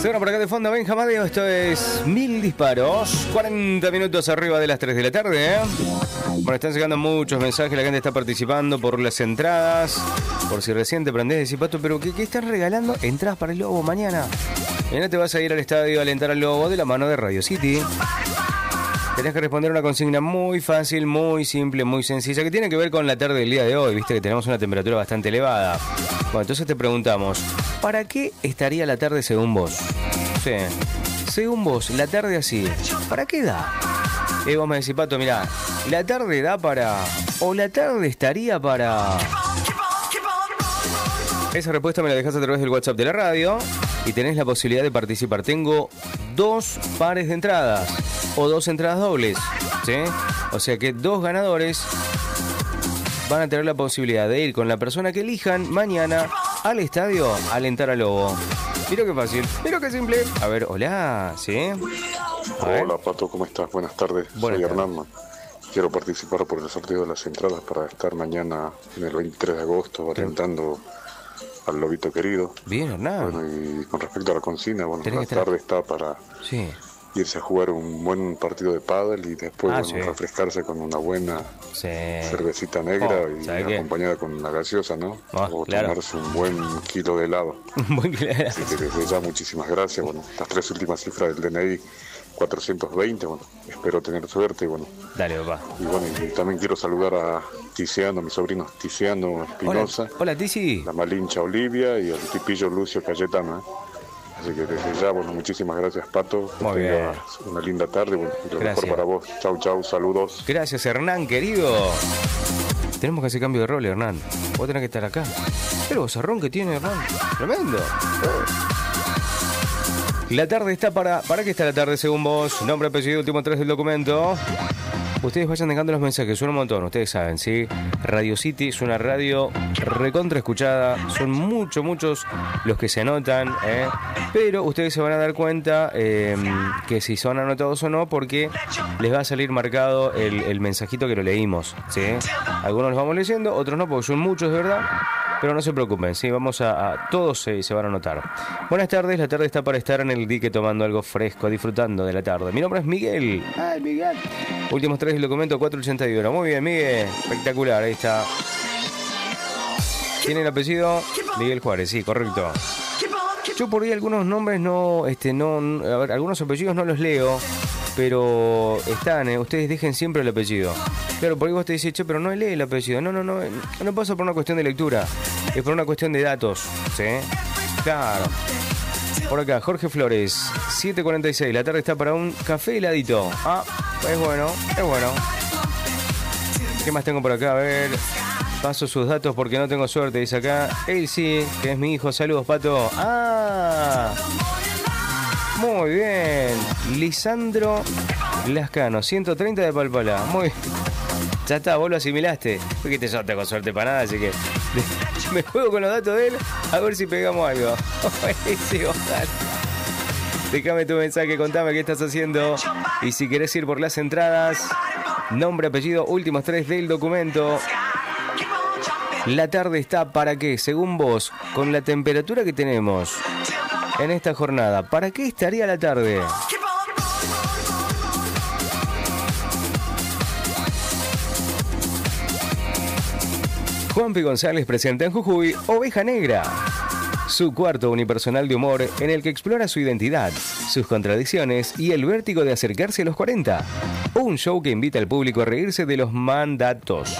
Suena por acá de fondo Benjamín, esto es 1000 disparos, 40 minutos arriba de las 3 de la tarde, ¿eh? Bueno, están llegando muchos mensajes, la gente está participando por las entradas, por si recién te prendés, decís, Pato, pero ¿qué están regalando? Entradas para el Lobo mañana. Mañana te vas a ir al estadio a alentar al Lobo de la mano de Radio City. Tenés que responder una consigna muy fácil, muy simple, muy sencilla, que tiene que ver con la tarde del día de hoy, viste que tenemos una temperatura bastante elevada. Bueno, entonces te preguntamos, ¿para qué estaría la tarde según vos? Sí, según vos, la tarde así, ¿para qué da? Vos me decís, Pato, mirá, la tarde da para... o la tarde estaría para... Esa respuesta me la dejás a través del WhatsApp de la radio y tenés la posibilidad de participar. Tengo 2 pares de entradas o 2 entradas dobles, ¿sí? O sea que 2 ganadores van a tener la posibilidad de ir con la persona que elijan mañana al estadio a alentar al Lobo. Mira qué fácil, mira qué simple. A ver, hola, ¿sí? Hola, Pato, ¿cómo estás? Buenas tardes. Soy Hernán. Quiero participar por el sorteo de las entradas para estar mañana en el 23 de agosto alentando al lobito querido. Bien, Hernán. Bueno, y con respecto a la consigna, bueno, la tarde está para irse a jugar un buen partido de pádel y después refrescarse con una buena cervecita negra y acompañada con una gaseosa, ¿no? O tomarse un buen kilo de helado. Un buen kilo de helado. Así que desde ya muchísimas gracias. Bueno, las 3 últimas cifras del DNI 420, bueno, espero tener suerte, bueno. Dale, papá. Y bueno, y también quiero saludar a Tiziano, mis sobrinos Tiziano Espinosa. Hola, Tizi. La Malincha Olivia y el tipillo Lucio Cayetano, Así que desde ya, bueno, muchísimas gracias, Pato. Que tengas una linda tarde, bueno, y lo mejor para vos. Chau, chau, saludos. Gracias, Hernán, querido. Tenemos que hacer cambio de rol, Hernán. Vos tenés que estar acá. Pero bozarrón que tiene, Hernán. Tremendo. La tarde está ¿Para qué está la tarde según vos? Nombre, apellido, último 3 del documento. Ustedes vayan dejando los mensajes, suena un montón, ustedes saben, ¿sí? Radio City es una radio recontra escuchada, son muchos los que se anotan, pero ustedes se van a dar cuenta que si son anotados o no, porque les va a salir marcado el mensajito que lo leímos, ¿sí? Algunos los vamos leyendo, otros no, porque son muchos de verdad. Pero no se preocupen, sí, vamos a todos se van a anotar. Buenas tardes, la tarde está para estar en el dique tomando algo fresco, disfrutando de la tarde. Mi nombre es Miguel. ¡Ay, Miguel! Últimos 3 del documento, 481. Muy bien, Miguel. Espectacular, ahí está. ¿Tiene el apellido? Miguel Juárez, sí, correcto. Yo por ahí algunos nombres no, a ver, algunos apellidos no los leo, pero están, ustedes dejen siempre el apellido. Claro, por ahí vos te dices, che, pero no lee el apellido. No pasa por una cuestión de lectura, es por una cuestión de datos, ¿sí? Claro. Por acá, Jorge Flores, 7:46, la tarde está para un café heladito. Ah, es bueno. ¿Qué más tengo por acá? A ver, paso sus datos porque no tengo suerte, dice acá. Él sí, que es mi hijo, saludos, Pato. Ah, muy bien. Lisandro Lascano, 130 de Palpalá, muy bien. Ya está, vos lo asimilaste. Porque yo no tengo suerte para nada, así que me juego con los datos de él a ver si pegamos algo. Sí, ojalá. Déjame tu mensaje, contame qué estás haciendo. Y si querés ir por las entradas, nombre, apellido, últimos 3 del documento. La tarde está para qué, según vos, con la temperatura que tenemos en esta jornada. ¿Para qué estaría la tarde? Juanpi González presenta en Jujuy Oveja Negra, su cuarto unipersonal de humor en el que explora su identidad, sus contradicciones y el vértigo de acercarse a los 40. Un show que invita al público a reírse de los mandatos,